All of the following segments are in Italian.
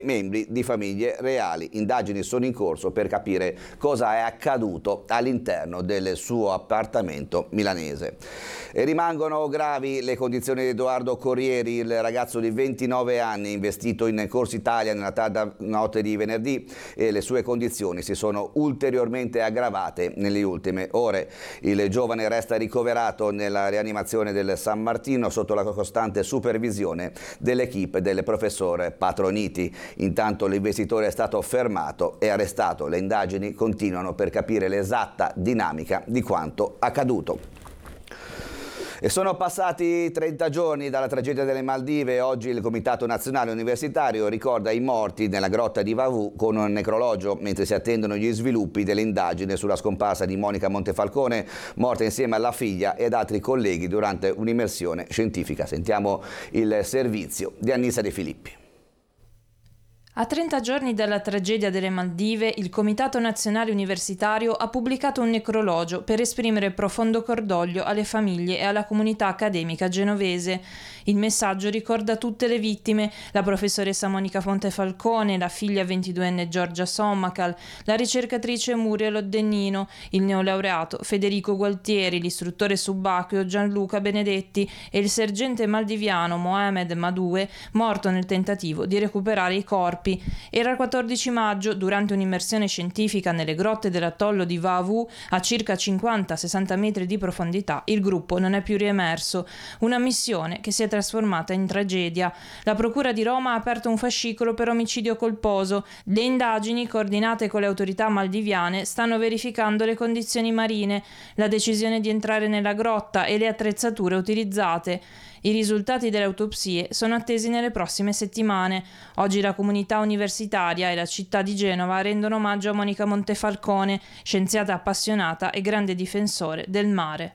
membri di famiglie reali. Indagini sono in corso per capire cosa è accaduto all'interno del suo appartamento milanese. E rimangono gravi le condizioni di Edoardo Corrieri, il ragazzo di 29 anni investito in Corsa Italia nella tarda notte di venerdì, e le sue condizioni si sono ulteriormente aggravate nelle ultime ore. Il giovane resta ricoverato nella rianimazione del San Martino sotto la costante supervisione dell'equipe del professor Patroniti. Intanto l'investitore è stato fermato e arrestato. Le indagini continuano per capire l'esatta dinamica di quanto accaduto. E sono passati 30 giorni dalla tragedia delle Maldive. Oggi il Comitato Nazionale Universitario ricorda i morti nella grotta di Vavù con un necrologio, mentre si attendono gli sviluppi dell'indagine sulla scomparsa di Monica Montefalcone, morta insieme alla figlia e ad altri colleghi durante un'immersione scientifica. Sentiamo il servizio di Annissa De Filippi. A 30 giorni dalla tragedia delle Maldive, il Comitato Nazionale Universitario ha pubblicato un necrologio per esprimere profondo cordoglio alle famiglie e alla comunità accademica genovese. Il messaggio ricorda tutte le vittime: la professoressa Monica Montefalcone, la figlia 22enne Giorgia Sommacal, la ricercatrice Muriel Oddennino, il neolaureato Federico Gualtieri, l'istruttore subacqueo Gianluca Benedetti e il sergente maldiviano Mohamed Madoué, morto nel tentativo di recuperare i corpi. Era il 14 maggio, durante un'immersione scientifica nelle grotte dell'atollo di Vavù, a circa 50-60 metri di profondità, il gruppo non è più riemerso. Una missione che si è trasformata in tragedia. La Procura di Roma ha aperto un fascicolo per omicidio colposo. Le indagini, coordinate con le autorità maldiviane, stanno verificando le condizioni marine, la decisione di entrare nella grotta e le attrezzature utilizzate. I risultati delle autopsie sono attesi nelle prossime settimane. Oggi la comunità universitaria e la città di Genova rendono omaggio a Monica Montefalcone, scienziata appassionata e grande difensore del mare.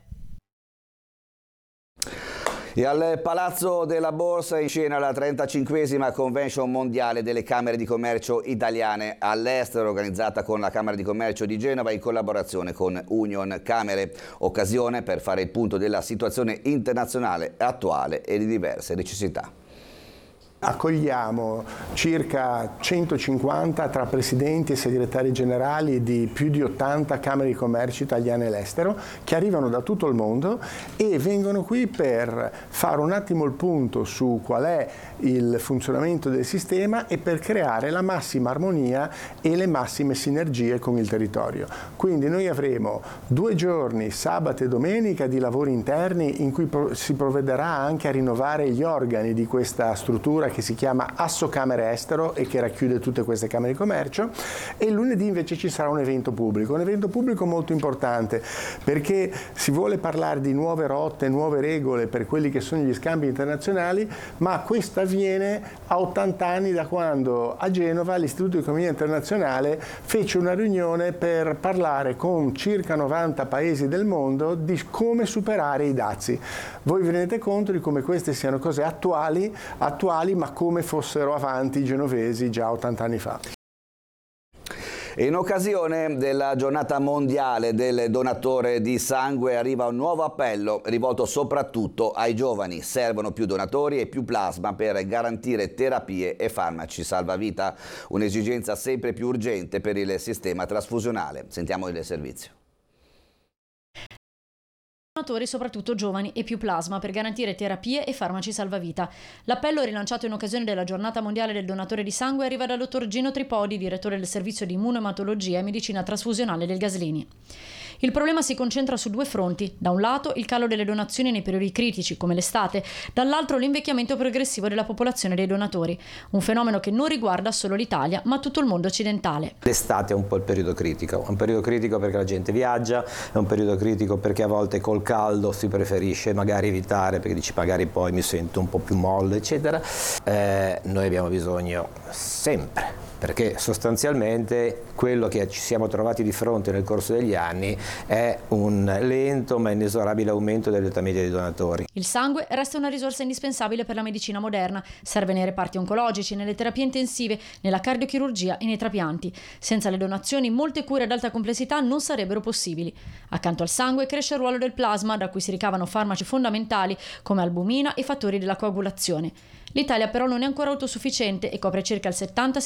E al Palazzo della Borsa in scena la 35esima Convention mondiale delle Camere di Commercio italiane all'estero, organizzata con la Camera di Commercio di Genova in collaborazione con Union Camere. Occasione per fare il punto della situazione internazionale attuale e di diverse necessità. Accogliamo circa 150 tra presidenti e segretari generali di più di 80 Camere di Commercio italiane all'estero che arrivano da tutto il mondo e vengono qui per fare un attimo il punto su qual è il funzionamento del sistema e per creare la massima armonia e le massime sinergie con il territorio. Quindi noi avremo 2 giorni, sabato e domenica, di lavori interni in cui si provvederà anche a rinnovare gli organi di questa struttura che si chiama Asso Camere Estero e che racchiude tutte queste camere di commercio, e il lunedì invece ci sarà un evento pubblico molto importante perché si vuole parlare di nuove rotte, nuove regole per quelli che sono gli scambi internazionali, ma questo avviene a 80 anni da quando a Genova l'Istituto di Economia Internazionale fece una riunione per parlare con circa 90 paesi del mondo di come superare i dazi. Voi vi rendete conto di come queste siano cose attuali, ma come fossero avanti i genovesi già 80 anni fa. In occasione della giornata mondiale del donatore di sangue arriva un nuovo appello rivolto soprattutto ai giovani. Servono più donatori e più plasma per garantire terapie e farmaci salvavita, un'esigenza sempre più urgente per il sistema trasfusionale. Sentiamo il servizio. Donatori, soprattutto giovani, e più plasma per garantire terapie e farmaci salvavita. L'appello, rilanciato in occasione della giornata mondiale del donatore di sangue, arriva dal dottor Gino Tripodi, direttore del servizio di immunoematologia e medicina trasfusionale del Gaslini. Il problema si concentra su 2 fronti: da un lato il calo delle donazioni nei periodi critici come l'estate, dall'altro l'invecchiamento progressivo della popolazione dei donatori, un fenomeno che non riguarda solo l'Italia ma tutto il mondo occidentale. L'estate è un po' il periodo critico, è un periodo critico perché la gente viaggia, è un periodo critico perché a volte col caldo si preferisce magari evitare perché dici magari poi mi sento un po' più molle eccetera. Noi abbiamo bisogno sempre, perché sostanzialmente quello che ci siamo trovati di fronte nel corso degli anni è un lento ma inesorabile aumento dell'età media dei donatori. Il sangue resta una risorsa indispensabile per la medicina moderna, serve nei reparti oncologici, nelle terapie intensive, nella cardiochirurgia e nei trapianti. Senza le donazioni molte cure ad alta complessità non sarebbero possibili. Accanto al sangue cresce il ruolo del plasma, da cui si ricavano farmaci fondamentali come albumina e fattori della coagulazione. L'Italia però non è ancora autosufficiente e copre circa il